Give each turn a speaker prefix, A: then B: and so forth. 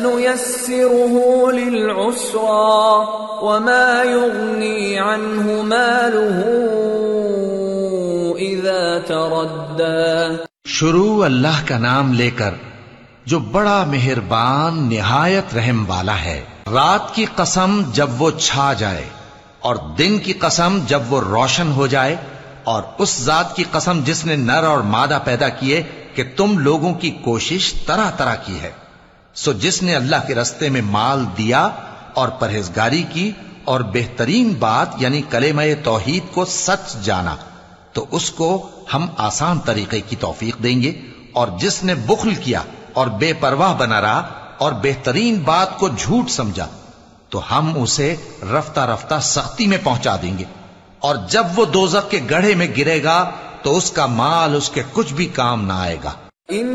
A: नुयस्सिरुहु लिलउस्रा वमा युग्नी अन्हु मालुहु इज़ा तरद्दा।
B: शुरू अल्लाह का नाम लेकर जो बड़ा मेहरबान निहायत रहम वाला है। रात की कसम जब वो छा जाए और दिन की कसम जब वो रोशन हो जाए, और उस जात की कसम जिसने नर और मादा पैदा किए कि तुम लोगों की कोशिश तरह तरह की है। सो जिसने अल्लाह के रस्ते में माल दिया और परहेजगारी की और बेहतरीन बात यानी कलेमा तौहीद को सच जाना, तो उसको हम आसान तरीके की तौफीक देंगे। और जिसने बुख्ल किया और बेपरवाह बना रहा और बेहतरीन बात को झूठ समझा, तो हम उसे रफ्ता रफ्ता सख्ती में पहुंचा देंगे। और जब वो दोजख के गड्ढे में गिरेगा तो उसका माल उसके कुछ भी काम ना आएगा।